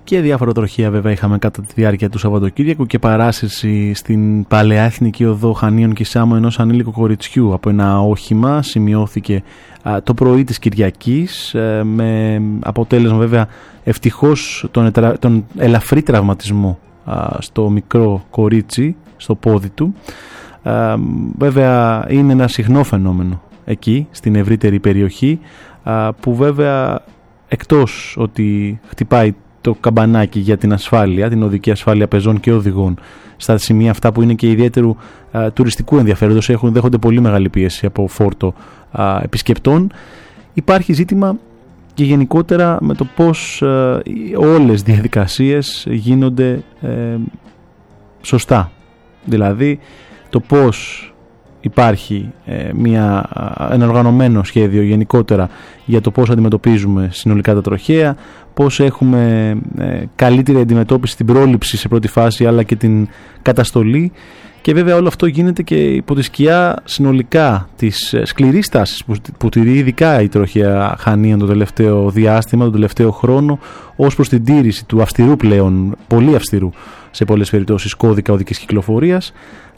και διάφορα τροχαία βέβαια είχαμε κατά τη διάρκεια του Σαββατοκύριακου και παράσυρση στην Παλαιά Εθνική Οδό Χανίων και Σάμου ενός ανήλικου κοριτσιού από ένα όχημα σημειώθηκε το πρωί της Κυριακής, με αποτέλεσμα βέβαια ευτυχώς τον ελαφρύ τραυματισμό στο μικρό κορίτσι, στο πόδι του. Βέβαια είναι ένα συχνό φαινόμενο εκεί στην ευρύτερη περιοχή, που βέβαια εκτός ότι χτυπάει το καμπανάκι για την ασφάλεια, την οδική ασφάλεια πεζών και οδηγών στα σημεία αυτά που είναι και ιδιαίτερου τουριστικού ενδιαφέροντος, δέχονται πολύ μεγάλη πίεση από φόρτο επισκεπτών. Υπάρχει ζήτημα και γενικότερα με το πώς όλες οι διαδικασίες γίνονται σωστά. Δηλαδή το πώς υπάρχει ένα οργανωμένο σχέδιο γενικότερα για το πώς αντιμετωπίζουμε συνολικά τα τροχαία, πώς έχουμε καλύτερη αντιμετώπιση στην πρόληψη σε πρώτη φάση αλλά και την καταστολή, και βέβαια όλο αυτό γίνεται και υπό τη σκιά συνολικά της σκληρής τάσης που τηρεί ειδικά η τροχαία Χανίων το τελευταίο διάστημα, τον τελευταίο χρόνο, ως προς την τήρηση του αυστηρού πλέον, πολύ αυστηρού σε πολλές περιπτώσεις, κώδικα οδικής κυκλοφορίας,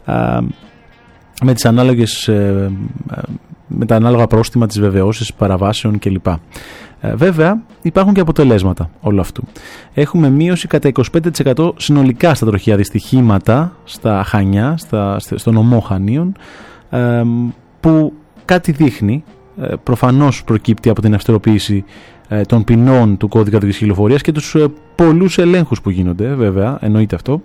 με τα ανάλογα πρόστιμα, τις βεβαιώσεις παραβάσεων κλπ. Βέβαια υπάρχουν και αποτελέσματα όλου αυτού. Έχουμε μείωση κατά 25% συνολικά στα τροχαία δυστυχήματα στα Χανιά, στο νομό Χανίων, που κάτι δείχνει. Προφανώς προκύπτει από την αυστηροποίηση των ποινών του κώδικα οδικής κυκλοφορίας και τους πολλούς ελέγχους που γίνονται, βέβαια, εννοείται αυτό.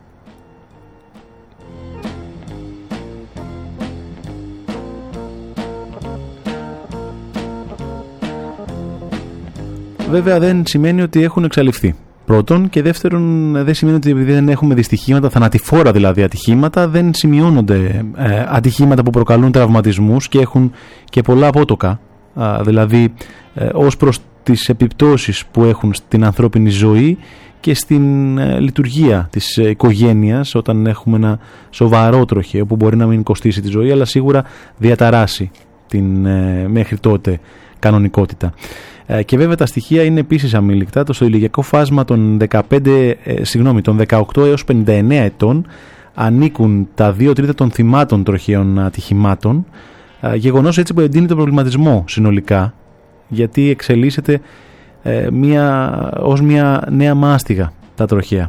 Βέβαια δεν σημαίνει ότι έχουν εξαλειφθεί. Πρώτον, και δεύτερον, δεν σημαίνει ότι επειδή δεν έχουμε δυστυχήματα, θανατηφόρα δηλαδή ατυχήματα, δεν σημειώνονται ατυχήματα που προκαλούν τραυματισμούς και έχουν και πολλά απότοκα. Δηλαδή ως προς τις επιπτώσεις που έχουν στην ανθρώπινη ζωή και στην λειτουργία της οικογένειας, όταν έχουμε ένα σοβαρό τροχαίο που μπορεί να μην κοστίσει τη ζωή, αλλά σίγουρα διαταράσει την μέχρι τότε κανονικότητα. Και βέβαια τα στοιχεία είναι επίσης αμήλικτα. Στο ηλικιακό φάσμα των 18 έως 59 ετών ανήκουν τα 2 τρίτα των θυμάτων τροχαίων ατυχημάτων, γεγονός έτσι που εντείνει τον προβληματισμό συνολικά, γιατί εξελίσσεται ως μια νέα μάστιγα τα τροχαία.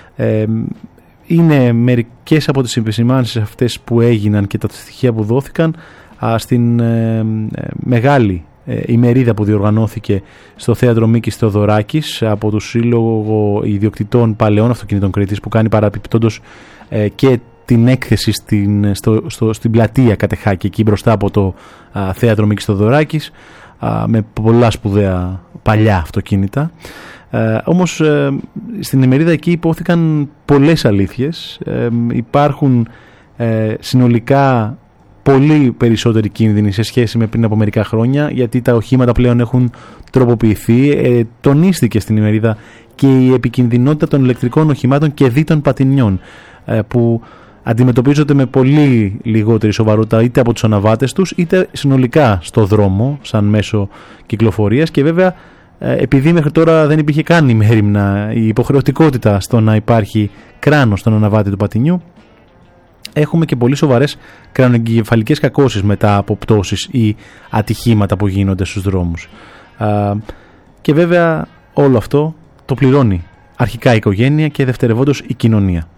Είναι μερικές από τις επισημάνσεις αυτές που έγιναν και τα στοιχεία που δόθηκαν στην μεγάλη ημερίδα που διοργανώθηκε στο Θέατρο Μίκης Θεοδωράκης από το Σύλλογο Ιδιοκτητών Παλαιών Αυτοκινήτων Κρήτης, που κάνει παραπιπτόντως και την έκθεση στην πλατεία Κατεχάκη, εκεί μπροστά από το Θέατρο Μίκης Θεοδωράκης, με πολλά σπουδαία παλιά αυτοκίνητα. Όμως στην ημερίδα εκεί υπόθηκαν πολλές αλήθειες. Υπάρχουν συνολικά πολύ περισσότεροι κίνδυνοι σε σχέση με πριν από μερικά χρόνια, γιατί τα οχήματα πλέον έχουν τροποποιηθεί. Τονίστηκε στην ημερίδα και η επικινδυνότητα των ηλεκτρικών οχημάτων και δι των πατινιών, που αντιμετωπίζονται με πολύ λιγότερη σοβαρότητα είτε από τους αναβάτες τους είτε συνολικά στο δρόμο σαν μέσο κυκλοφορίας. Και βέβαια επειδή μέχρι τώρα δεν υπήρχε καν ημέριμνα η υποχρεωτικότητα στο να υπάρχει κράνος στον αναβάτη του πατινιού, έχουμε και πολύ σοβαρές κρανοεγκεφαλικές κακώσεις μετά από πτώσεις ή ατυχήματα που γίνονται στους δρόμους. Και βέβαια όλο αυτό το πληρώνει αρχικά η οικογένεια και δευτερευόντως η κοινωνία.